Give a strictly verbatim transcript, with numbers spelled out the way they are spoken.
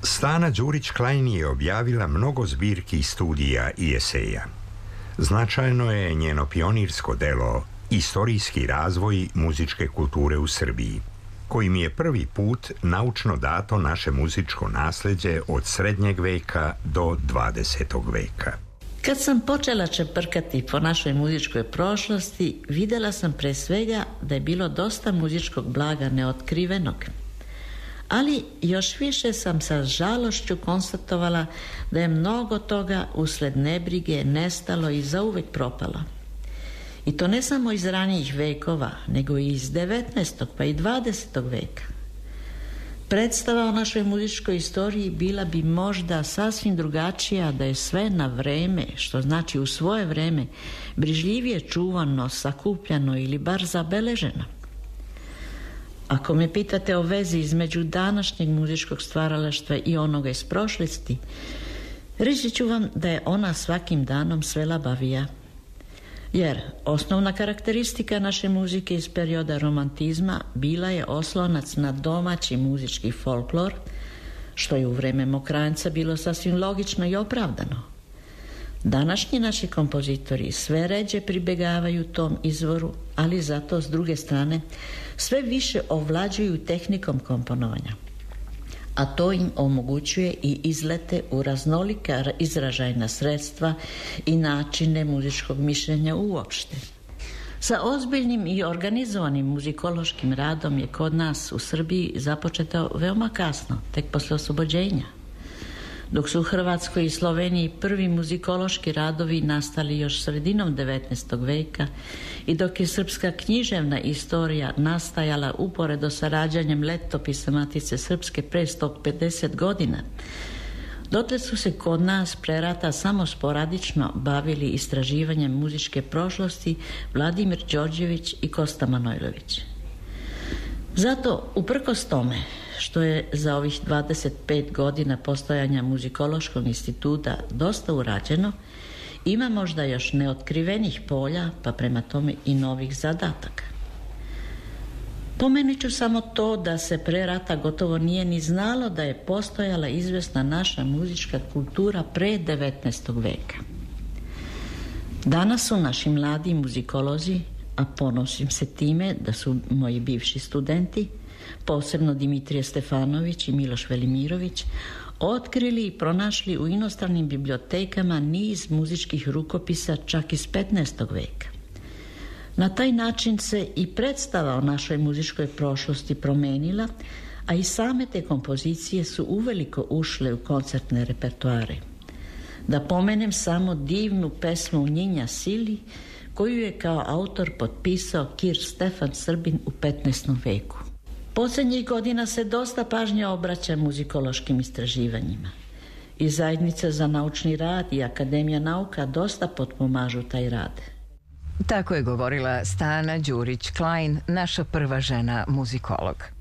Stana Đurić-Klein je objavila mnogo zbirki studija i eseja. Značajno je njeno pionirsko delo Istorijski razvoj muzičke kulture u Srbiji, kojim je prvi put naučno dato naše muzičko nasleđe od srednjeg veka do dvadesetog veka. Kad sam počela čeprkati po našoj muzičkoj prošlosti, vidjela sam pre svega da je bilo dosta muzičkog blaga neotkrivenog. Ali još više sam sa žalošću konstatovala da je mnogo toga usled nebrige nestalo i zauvek propalo. I to ne samo iz ranijih vekova, nego i iz devetnaestog pa i dvadesetog veka. Predstava o našoj muzičkoj istoriji bila bi možda sasvim drugačija da je sve na vreme, što znači u svoje vreme, brižljivije čuvano, sakupljano ili bar zabeleženo. Ako me pitate o vezi između današnjeg muzičkog stvaralaštva i onoga iz prošlosti, reći ću vam da je ona svakim danom sve labavija. Jer osnovna karakteristika naše muzike iz perioda romantizma bila je oslonac na domaći muzički folklor, što je u vreme Mokranjca bilo sasvim logično i opravdano. Današnji naši kompozitori sve ređe pribegavaju tom izvoru, ali zato s druge strane sve više ovlađuju tehnikom komponovanja, a to im omogućuje i izlete u raznolika izražajna sredstva i načine muzičkog mišljenja uopšte. Sa ozbiljnim i organizovanim muzikološkim radom je kod nas u Srbiji započetao veoma kasno, tek posle oslobođenja. Dok su u Hrvatskoj i Sloveniji prvi muzikološki radovi nastali još sredinom devetnaestog veka i dok je srpska književna istorija nastajala uporedo sa rađanjem letopisa Matice Srpske pre sto pedeset godina, dotle su se kod nas pre rata samo sporadično bavili istraživanjem muzičke prošlosti Vladimir Đorđević i Kosta Manojlović. Zato, uprkos tome što je za ovih dvadeset pet godina postojanja Muzikološkog instituta dosta urađeno, ima možda još neotkrivenih polja, pa prema tome i novih zadataka. Pomenut ću samo to da se pre rata gotovo nije ni znalo da je postojala izvesna naša muzička kultura pre devetnaestog veka. Danas su naši mladi muzikolozi, a ponosim se time da su moji bivši studenti, posebno Dimitrije Stefanović i Miloš Velimirović, otkrili i pronašli u inostranim bibliotekama niz muzičkih rukopisa čak iz petnaestog veka. Na taj način se i predstava o našoj muzičkoj prošlosti promenila, a i same te kompozicije su uveliko ušle u koncertne repertoare. Da pomenem samo divnu pesmu Njinja Sili, koju je kao autor potpisao Kir Stefan Srbin u petnaestom veku. Posljednjih godina se dosta pažnje obraća muzikološkim istraživanjima. I Zajednica za naučni rad i Akademija nauka dosta potpomažu taj rad. Tako je govorila Stana Đurić-Klein, naša prva žena muzikolog.